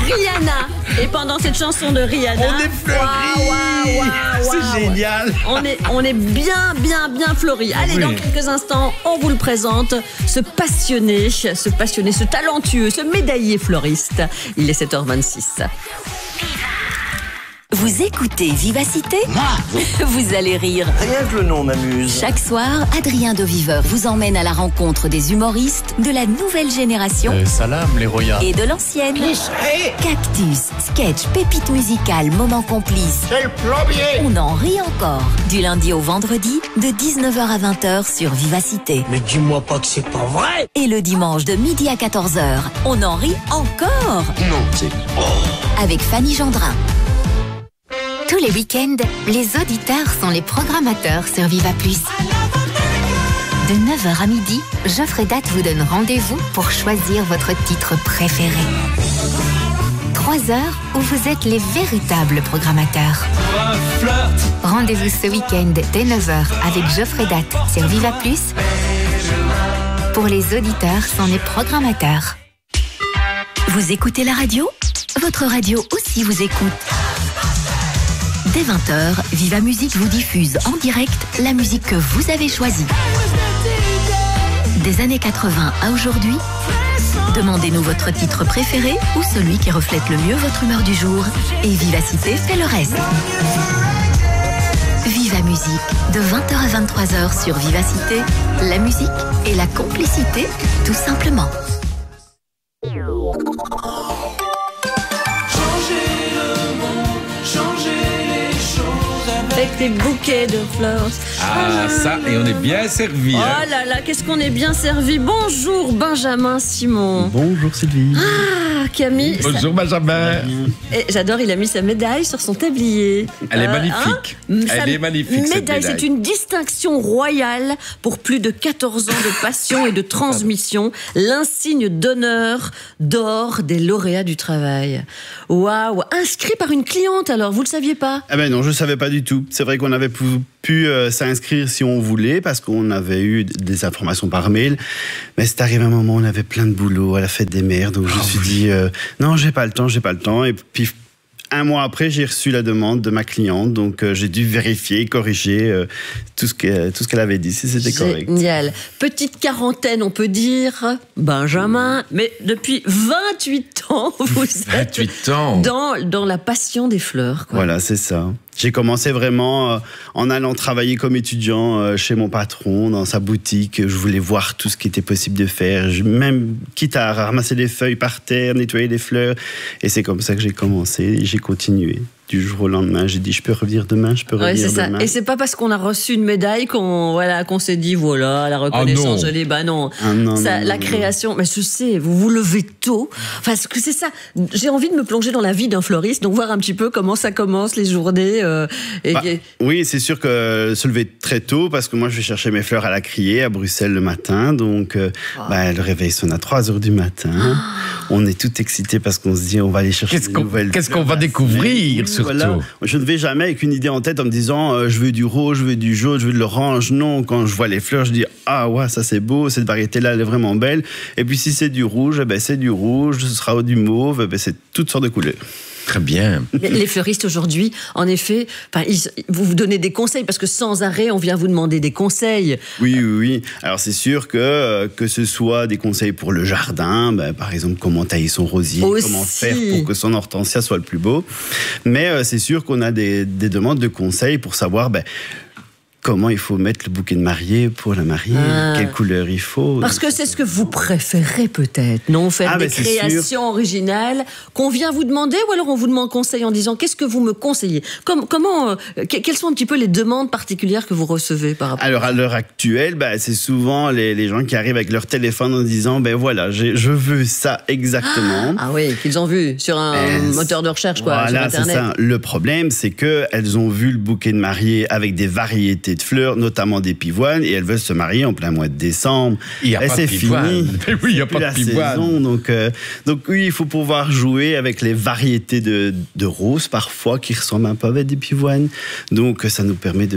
Rihanna. Et pendant cette chanson de Rihanna, on est fleuris. C'est génial. On est bien fleuris. Allez, dans quelques instants, on vous le présente. Ce passionné, ce talentueux, ce médaillé fleuriste. Il est 7h26. Vous écoutez Vivacité ? Moi ? Vous allez rire. Rien que le nom m'amuse. Chaque soir, Adrien Doviveur vous emmène à la rencontre des humoristes de la nouvelle génération Salam, les royales. et de l'ancienne. Cactus, sketch, pépites musicales, moments complices. C'est le plombier. On en rit encore. Du lundi au vendredi, de 19h à 20h sur Vivacité. Mais dis-moi pas que c'est pas vrai. Et le dimanche de midi à 14h, on en rit encore. Non, c'est... Avec Fanny Gendrin. Tous les week-ends, les auditeurs sont les programmateurs sur Viva Plus. De 9h à midi, Geoffrey Date vous donne rendez-vous pour choisir votre titre préféré. 3 heures où vous êtes les véritables programmateurs. Rendez-vous ce week-end dès 9h avec Geoffrey Date sur Viva Plus. Pour les auditeurs sont les programmateurs. Vous écoutez la radio ? Votre radio aussi vous écoute. Dès 20h, Viva Musique vous diffuse en direct la musique que vous avez choisie. Des années 80 à aujourd'hui, demandez-nous votre titre préféré ou celui qui reflète le mieux votre humeur du jour. Et Vivacité fait le reste. Viva Musique, de 20h à 23h sur Vivacité, la musique et la complicité, tout simplement. Avec des bouquets de fleurs. Ah, ça, et on est bien servi. Oh là là, qu'est-ce qu'on est bien servi. Bonjour Benjamin Simon. Bonjour Sylvie. Ah, Camille. Bonjour Benjamin. Et j'adore, il a mis sa médaille sur son tablier. Elle est magnifique. Elle est magnifique, cette médaille. C'est une distinction royale pour plus de 14 ans de passion et de transmission. L'insigne d'honneur d'or des lauréats du travail. Waouh. Inscrit par une cliente alors, vous le saviez pas ? Ah ben non, je ne savais pas du tout. C'est vrai qu'on avait pu s'inscrire si on voulait parce qu'on avait eu des informations par mail. Mais c'est arrivé un moment où on avait plein de boulot à la fête des mères. Donc je me suis dit, non, j'ai pas le temps. Et puis, un mois après, j'ai reçu la demande de ma cliente. Donc j'ai dû vérifier, corriger tout ce qu'elle avait dit, si c'était correct. Génial. Petite quarantaine, on peut dire, Benjamin. Mais depuis 28 ans, vous êtes 28 ans. dans la passion des fleurs. Quoi. Voilà, c'est ça. J'ai commencé vraiment en allant travailler comme étudiant chez mon patron, dans sa boutique. Je voulais voir tout ce qui était possible de faire, même quitte à ramasser des feuilles par terre, nettoyer des fleurs. Et c'est comme ça que j'ai commencé et j'ai continué. Du jour au lendemain, j'ai dit, je peux revenir demain, c'est ça. demain. Et c'est pas parce qu'on a reçu une médaille qu'on s'est dit, voilà, la reconnaissance, je l'ai. Bah non. La création, mais je sais, vous vous levez tôt. Parce que c'est ça. J'ai envie de me plonger dans la vie d'un fleuriste, donc voir un petit peu comment ça commence, les journées. Oui, c'est sûr que se lever très tôt, parce que moi, je vais chercher mes fleurs à la criée, à Bruxelles le matin. Donc, le réveil sonne à 3h du matin. On est tout excité parce qu'on se dit, on va aller chercher des nouvelles fleurs. Qu'est-ce qu'on va découvrir, surtout. Voilà. Je ne vais jamais avec une idée en tête en me disant je veux du rose, je veux du jaune, je veux de l'orange. Non, quand je vois les fleurs, je dis ah ouais, ça c'est beau, cette variété-là elle est vraiment belle. Et puis si c'est du rouge, c'est du rouge, ce sera du mauve, c'est toutes sortes de couleurs. Très bien. Les fleuristes aujourd'hui, en effet, vous vous donnez des conseils parce que sans arrêt, on vient vous demander des conseils. Oui. Alors c'est sûr que ce soit des conseils pour le jardin, par exemple comment tailler son rosier, comment faire pour que son hortensia soit le plus beau. Mais c'est sûr qu'on a des demandes de conseils pour savoir comment il faut mettre le bouquet de mariée pour la mariée, quelle couleur il faut. Parce que c'est ce que vous préférez peut-être, non ? Faire des créations originales qu'on vient vous demander, ou alors on vous demande conseil en disant qu'est-ce que vous me conseillez ? Quelles sont un petit peu les demandes particulières que vous recevez par rapport Alors à l'heure actuelle, c'est souvent les gens qui arrivent avec leur téléphone en disant voilà, je veux ça exactement. Ah oui, qu'ils ont vu sur un moteur de recherche sur Internet. C'est ça. Le problème, c'est qu'elles ont vu le bouquet de mariée avec des variétés de fleurs, notamment des pivoines, et elles veulent se marier en plein mois de décembre. Il n'y a pas de pivoine. Fini. Oui, il n'y a pas de pivoine. Donc oui, il faut pouvoir jouer avec les variétés de roses, parfois, qui ressemblent un peu à des pivoines. Donc ça nous permet de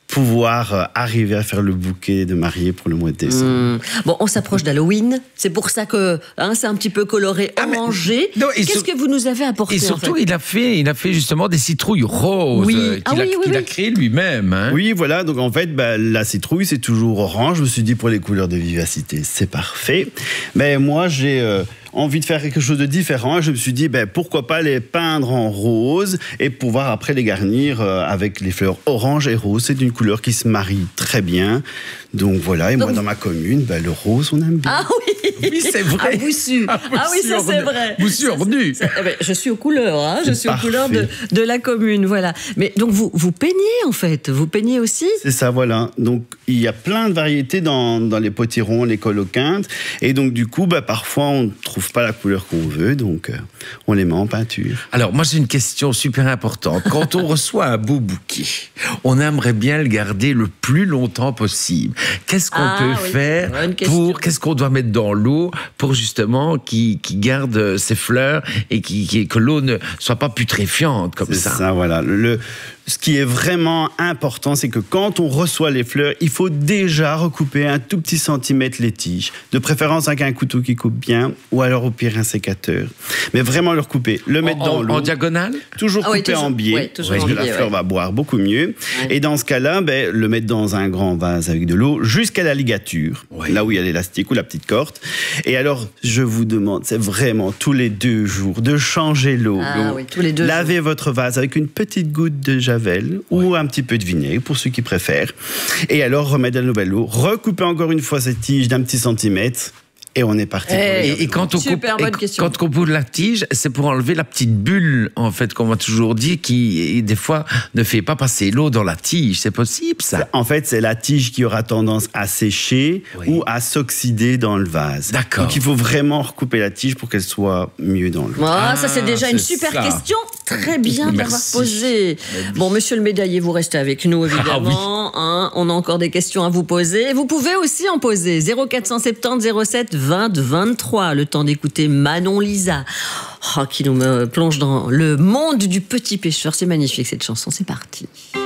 pouvoir arriver à faire le bouquet de mariée pour le mois de décembre. Bon, on s'approche d'Halloween. C'est pour ça que c'est un petit peu coloré, orangé. Qu'est-ce que vous nous avez apporté? Et surtout, il a fait justement des citrouilles roses qu'il a créées lui-même. Hein. Oui, voilà. Donc en fait, la citrouille, c'est toujours orange. Je me suis dit, pour les couleurs de vivacité, c'est parfait. Mais moi, j'ai envie de faire quelque chose de différent. Je me suis dit, pourquoi pas les peindre en rose et pouvoir après les garnir avec les fleurs orange et rose. C'est une couleur qui se marie très bien. Donc voilà, et moi dans ma commune, le rose, on aime bien. Ah oui, oui c'est vrai. À Boussu. Ah oui, ça c'est vrai. Boussu ornu. Je suis aux couleurs, je suis aux couleurs de la commune, voilà. Mais donc vous peignez en fait, vous peignez aussi? C'est ça, voilà. Donc il y a plein de variétés dans les potirons, les coloquintes, et donc du coup, parfois on ne trouve pas la couleur qu'on veut, donc on les met en peinture. Alors moi j'ai une question super importante. Quand on reçoit un beau bouquet, on aimerait bien le garder le plus longtemps possible. Qu'est-ce qu'on peut faire qu'est-ce qu'on doit mettre dans l'eau pour justement qu'il garde ses fleurs et que l'eau ne soit pas putréfiante comme ça? C'est ça, voilà. Ce qui est vraiment important, c'est que quand on reçoit les fleurs, il faut déjà recouper un tout petit centimètre les tiges. De préférence avec un couteau qui coupe bien, ou alors au pire un sécateur. Mais vraiment le recouper, le mettre dans l'eau. En diagonale? Toujours coupé en biais, parce que la fleur va boire beaucoup mieux. Ouais. Et dans ce cas-là, le mettre dans un grand vase avec de l'eau jusqu'à la ligature, là où il y a l'élastique ou la petite corde. Et alors, je vous demande, c'est vraiment tous les 2 jours de changer l'eau. Tous les 2 jours. Lavez votre vase avec une petite goutte de javel ou un petit peu de vinaigre pour ceux qui préfèrent. Et alors remettre de la nouvelle eau, recouper encore une fois cette tige d'un petit centimètre. Et on est parti. Et quand on coupe la tige, c'est pour enlever la petite bulle, en fait, qu'on m'a toujours dit, qui, des fois, ne fait pas passer l'eau dans la tige. C'est possible, ça? En fait, c'est la tige qui aura tendance à sécher ou à s'oxyder dans le vase. D'accord. Donc, il faut vraiment recouper la tige pour qu'elle soit mieux dans le vase. Ça, c'est déjà une super question. Très bien d'avoir posé. Bon, monsieur le médaillé, vous restez avec nous, évidemment. On a encore des questions à vous poser. Vous pouvez aussi en poser. 0470 07 20 23. Le temps d'écouter Manon Lisa, qui nous plonge dans le monde du petit pêcheur. C'est magnifique cette chanson. C'est parti.